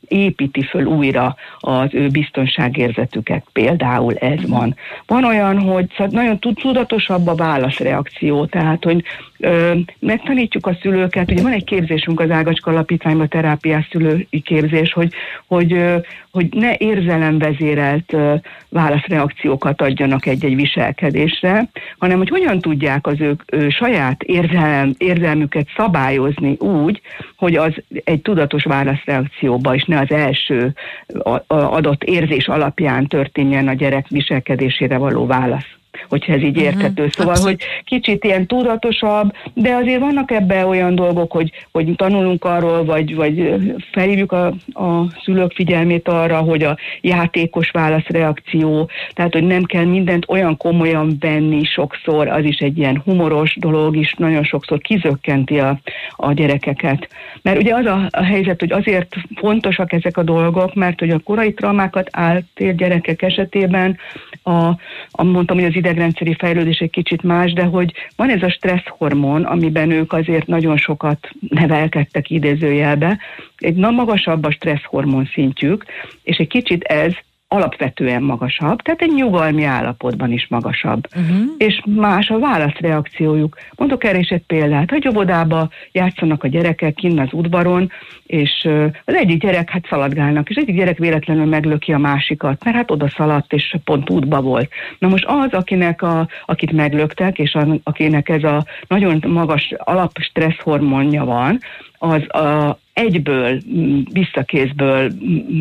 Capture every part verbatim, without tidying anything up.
építi föl újra az ő biztonságérzetüket. Például ez van. Van olyan, hogy nagyon tudatosabb a válaszreakció, tehát, hogy ö, megtanítjuk a szülőket, ugye van egy képzésünk az Ágacska Alapítványban, terápiás szülői képzés, hogy, hogy, ö, hogy ne érzelemvezérelt ö, válaszreakciókat adjanak egy-egy viselkedésre, hanem hogy hogyan tudják az ők ö, saját érzelem, érzelmüket szabályozni úgy, hogy az egy tudatos válaszreakcióba, és ne az első adott érzés alapján történjen a gyerek viselkedésére való válasz, hogyha ez így érthető. Uh-huh. Szóval, Abszolút. Hogy kicsit ilyen tudatosabb, de azért vannak ebben olyan dolgok, hogy, hogy tanulunk arról, vagy, vagy felhívjuk a, a szülők figyelmét arra, hogy a játékos válaszreakció, tehát, hogy nem kell mindent olyan komolyan venni sokszor, az is egy ilyen humoros dolog is, nagyon sokszor kizökkenti a, a gyerekeket. Mert ugye az a, a helyzet, hogy azért fontosak ezek a dolgok, mert hogy a korai traumákat átélt gyerekek esetében a, a mondtam, hogy az idegrendszeri fejlődés egy kicsit más, de hogy van ez a stresszhormon, amiben ők azért nagyon sokat nevelkedtek idézőjelbe, egy na magasabb a stresszhormon szintjük, és egy kicsit ez alapvetően magasabb, tehát egy nyugalmi állapotban is magasabb. Uh-huh. És más a válaszreakciójuk. Mondok erre is egy példát, hogy óvodába játszanak a gyerekek kinn az udvaron, és az egyik gyerek hát szaladgálnak, és egyik gyerek véletlenül meglöki a másikat, mert hát oda szaladt, és pont útba volt. Na most az, akinek a, akit meglöktek, és a, akinek ez a nagyon magas alapstresszhormonja van, az a egyből, visszakézből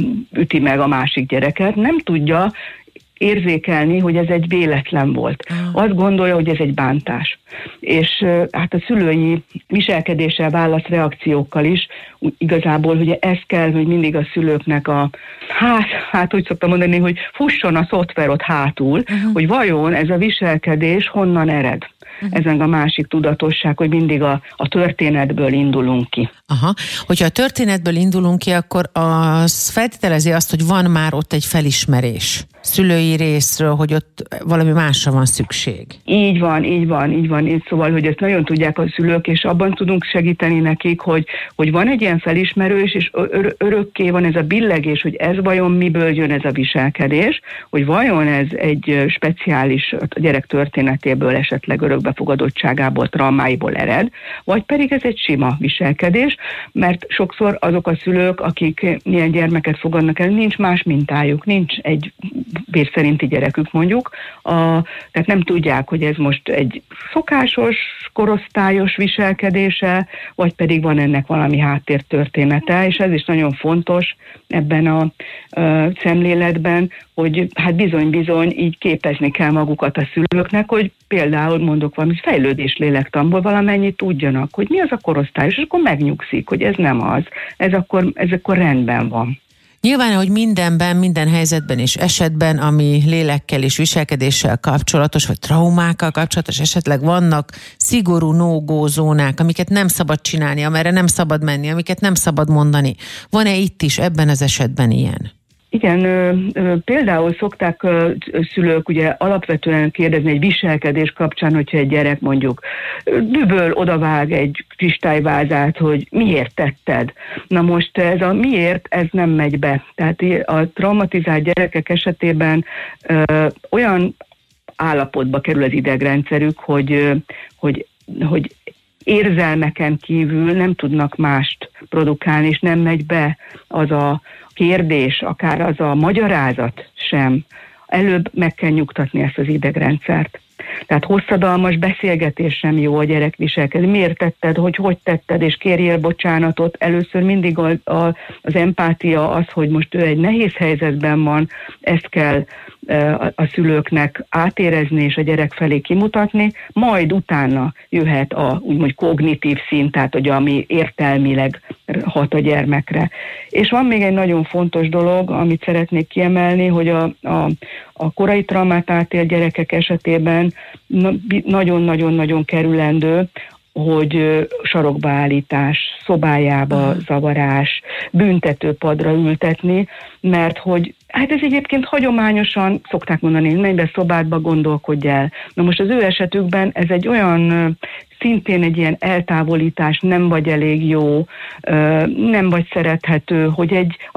üti meg a másik gyereket, nem tudja érzékelni, hogy ez egy véletlen volt. Azt gondolja, hogy ez egy bántás. És hát a szülői viselkedéssel, válaszreakciókkal is igazából, hogy ez kell, hogy mindig a szülőknek a, hát, hát úgy szoktam mondani, hogy fusson a szoftver ott hátul, uh-huh. hogy vajon ez a viselkedés honnan ered. Uh-huh. Ez a másik tudatosság, hogy mindig a, a történetből indulunk ki. Aha. Hogyha a történetből indulunk ki, akkor az feltételezi azt, hogy van már ott egy felismerés szülői részről, hogy ott valami másra van szükség. Így van, így van, így van. Így szóval, hogy ezt nagyon tudják a szülők, és abban tudunk segíteni nekik, hogy, hogy van egy ilyen felismerős, és ör- örökké van ez a billegés, hogy ez vajon miből jön ez a viselkedés, hogy vajon ez egy speciális a gyerek történetéből, esetleg örökbefogadottságából, traumáiból ered, vagy pedig ez egy sima viselkedés, mert sokszor azok a szülők, akik ilyen gyermeket fogadnak el, nincs más mintájuk, nincs egy vér szerinti gyerekük mondjuk, a, tehát nem tudják, hogy ez most egy szokásos, korosztályos viselkedése, vagy pedig van ennek valami háttértörténete, és ez is nagyon fontos ebben a, a szemléletben, hogy hát bizony-bizony így képezni kell magukat a szülőknek, hogy például mondok valami fejlődés lélektanból valamennyit tudjanak, hogy mi az a korosztály, és akkor megnyugszik, hogy ez nem az, ez akkor, ez akkor rendben van. Nyilván, hogy mindenben, minden helyzetben és esetben, ami lélekkel és viselkedéssel kapcsolatos, vagy traumákkal kapcsolatos, esetleg vannak szigorú no-go zónák, amiket nem szabad csinálni, amerre nem szabad menni, amiket nem szabad mondani. Van-e itt is ebben az esetben ilyen? Igen, ö, ö, például szokták ö, szülők ugye alapvetően kérdezni egy viselkedés kapcsán, hogyha egy gyerek mondjuk düböl, odavág egy kristályvázát, hogy miért tetted. Na most ez a miért, ez nem megy be. Tehát a traumatizált gyerekek esetében ö, olyan állapotba kerül az idegrendszerük, hogy, ö, hogy, hogy érzelmeken kívül nem tudnak mást produkálni, és nem megy be az a kérdés, akár az a magyarázat sem. Előbb meg kell nyugtatni ezt az idegrendszert. Tehát hosszadalmas beszélgetés sem jó a gyerek viselkedni. Miért tetted, hogy hogy tetted, és kérjél bocsánatot. Először mindig a, a, az empátia az, hogy most ő egy nehéz helyzetben van, ezt kell a, a szülőknek átérezni és a gyerek felé kimutatni, majd utána jöhet a úgymond kognitív szint, tehát hogy ami értelmileg hat a gyermekre. És van még egy nagyon fontos dolog, amit szeretnék kiemelni, hogy a, a, a korai traumát átélt gyerekek esetében nagyon-nagyon-nagyon kerülendő, hogy sarokbaállítás, szobájába zavarás, büntetőpadra ültetni, mert hogy hát ez egyébként hagyományosan szokták mondani, hogy menj be szobádba, gondolkodj el. Na most az ő esetükben ez egy olyan, szintén egy ilyen eltávolítás, nem vagy elég jó, nem vagy szerethető, hogy egy